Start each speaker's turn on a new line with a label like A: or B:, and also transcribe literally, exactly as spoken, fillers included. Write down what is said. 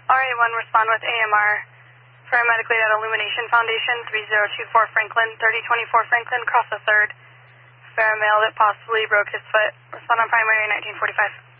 A: R A one, respond with A M R. Paramedic lead at Illumination Foundation, three zero two four Franklin, thirty twenty-four Franklin, cross the third. Fair male that possibly broke his foot. Respond on primary nineteen forty-five.